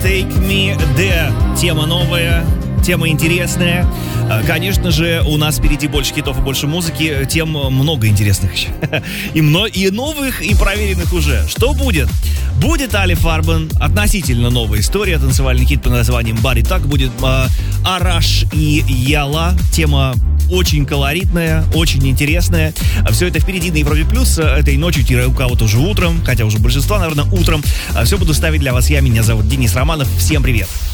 Take Me There. Тема новая, тема интересная. Конечно же, у нас впереди больше хитов и больше музыки. Тем много интересных еще. И новых, и проверенных уже. Что будет? Будет Али Фарбен. Относительно новая история. Танцевальный хит под названием Body Talk. Будет Араш и Яла. Тема очень колоритная, очень интересная. Все это впереди на Европе Плюс этой ночью, у кого-то уже утром, хотя уже большинство, наверное, утром. Все буду ставить для вас я. Меня зовут Денис Романов. Всем привет.